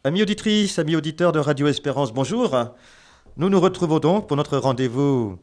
Amis auditrices, amis auditeurs de Radio Espérance, bonjour. Nous nous retrouvons donc pour notre rendez-vous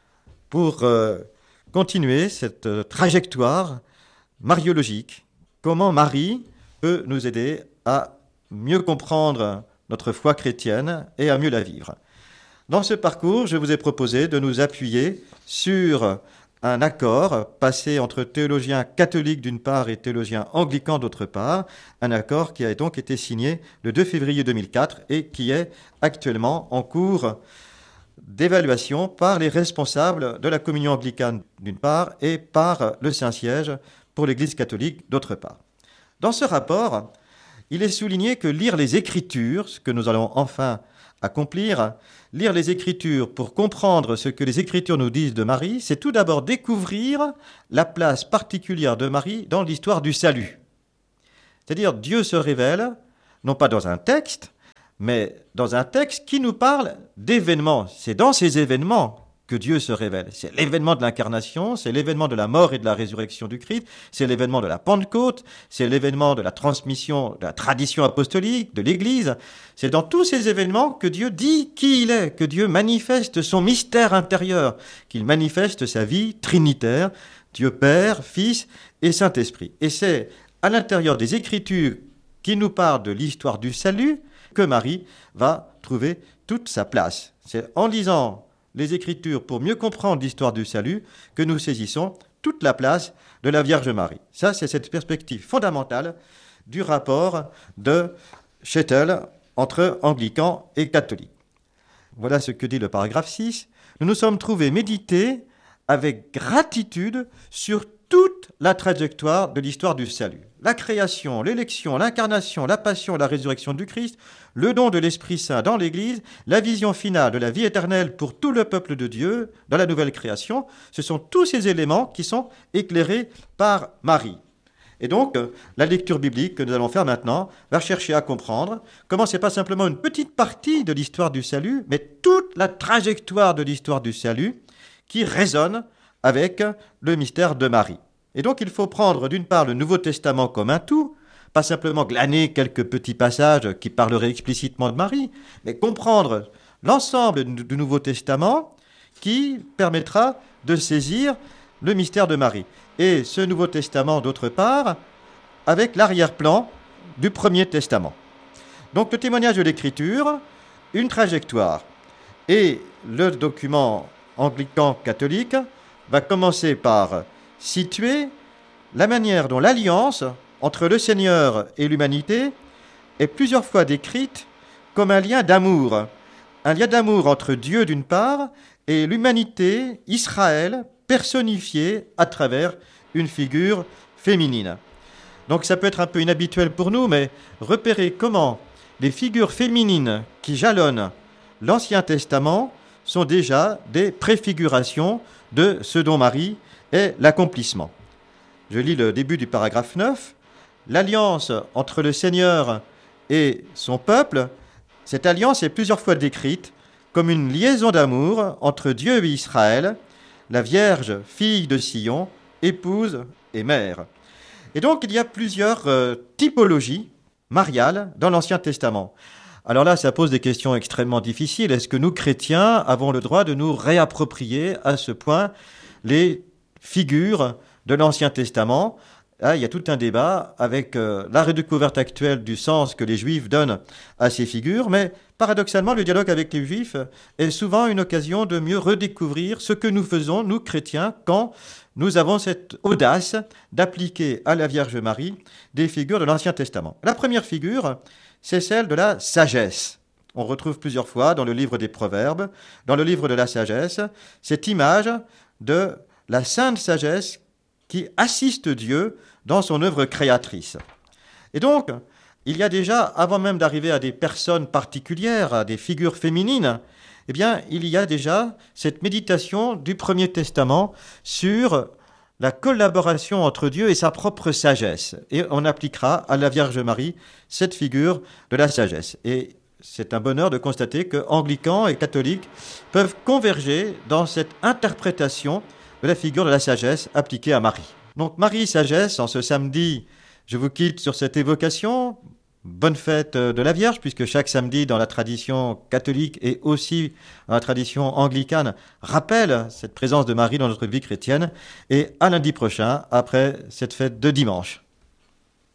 pour continuer cette trajectoire mariologique. Comment Marie peut nous aider à mieux comprendre notre foi chrétienne et à mieux la vivre. Dans ce parcours, je vous ai proposé de nous appuyer sur un accord passé entre théologiens catholiques d'une part et théologiens anglicans d'autre part, un accord qui a donc été signé le 2 février 2004 et qui est actuellement en cours d'évaluation par les responsables de la communion anglicane d'une part et par le Saint-Siège pour l'Église catholique d'autre part. Dans ce rapport, il est souligné que lire les Écritures, ce que nous allons enfin accomplir, lire les Écritures pour comprendre ce que les Écritures nous disent de Marie, c'est tout d'abord découvrir la place particulière de Marie dans l'histoire du salut. C'est-à-dire, Dieu se révèle, non pas dans un texte, mais dans un texte qui nous parle d'événements. C'est dans ces événements que Dieu se révèle. C'est l'événement de l'incarnation, c'est l'événement de la mort et de la résurrection du Christ, c'est l'événement de la Pentecôte, c'est l'événement de la transmission de la tradition apostolique, de l'Église. C'est dans tous ces événements que Dieu dit qui il est, que Dieu manifeste son mystère intérieur, qu'il manifeste sa vie trinitaire, Dieu Père, Fils et Saint-Esprit. Et c'est à l'intérieur des Écritures qui nous parlent de l'histoire du salut que Marie va trouver toute sa place. C'est en lisant les Écritures pour mieux comprendre l'histoire du salut que nous saisissons toute la place de la Vierge Marie. Ça, c'est cette perspective fondamentale du rapport de Shettel entre anglicans et catholiques. Voilà ce que dit le paragraphe 6. Nous nous sommes trouvés méditer avec gratitude sur toute la trajectoire de l'histoire du salut. La création, l'élection, l'incarnation, la passion, la résurrection du Christ, le don de l'Esprit Saint dans l'Église, la vision finale de la vie éternelle pour tout le peuple de Dieu dans la nouvelle création, ce sont tous ces éléments qui sont éclairés par Marie. Et donc, la lecture biblique que nous allons faire maintenant va chercher à comprendre comment ce n'est pas simplement une petite partie de l'histoire du salut, mais toute la trajectoire de l'histoire du salut qui résonne avec le mystère de Marie. Et donc il faut prendre d'une part le Nouveau Testament comme un tout, pas simplement glaner quelques petits passages qui parleraient explicitement de Marie, mais comprendre l'ensemble du Nouveau Testament qui permettra de saisir le mystère de Marie. Et ce Nouveau Testament, d'autre part, avec l'arrière-plan du Premier Testament. Donc le témoignage de l'Écriture, une trajectoire. Et le document anglican catholique va commencer par situer la manière dont l'alliance entre le Seigneur et l'humanité est plusieurs fois décrite comme un lien d'amour entre Dieu d'une part et l'humanité, Israël, personnifiée à travers une figure féminine. Donc ça peut être un peu inhabituel pour nous, mais repérer comment les figures féminines qui jalonnent l'Ancien Testament sont déjà des préfigurations de ce dont Marie est l'accomplissement. Je lis le début du paragraphe 9. L'alliance entre le Seigneur et son peuple, cette alliance est plusieurs fois décrite comme une liaison d'amour entre Dieu et Israël, la Vierge, fille de Sion, épouse et mère. Et donc il y a plusieurs typologies mariales dans l'Ancien Testament. Alors là, ça pose des questions extrêmement difficiles. Est-ce que nous, chrétiens, avons le droit de nous réapproprier à ce point les figures de l'Ancien Testament? Là, il y a tout un débat avec la redécouverte actuelle du sens que les Juifs donnent à ces figures, mais paradoxalement, le dialogue avec les Juifs est souvent une occasion de mieux redécouvrir ce que nous faisons, nous, chrétiens, quand nous avons cette audace d'appliquer à la Vierge Marie des figures de l'Ancien Testament. La première figure, c'est celle de la sagesse. On retrouve plusieurs fois dans le livre des Proverbes, dans le livre de la sagesse, cette image de la sainte sagesse qui assiste Dieu dans son œuvre créatrice. Et donc, il y a déjà, avant même d'arriver à des personnes particulières, à des figures féminines, eh bien, il y a déjà cette méditation du Premier Testament sur la collaboration entre Dieu et sa propre sagesse. Et on appliquera à la Vierge Marie cette figure de la sagesse. Et c'est un bonheur de constater que anglicans et catholiques peuvent converger dans cette interprétation de la figure de la sagesse appliquée à Marie. Donc Marie, sagesse, en ce samedi, je vous quitte sur cette évocation bonne fête de la Vierge, puisque chaque samedi dans la tradition catholique et aussi dans la tradition anglicane rappelle cette présence de Marie dans notre vie chrétienne. Et à lundi prochain, après cette fête de dimanche.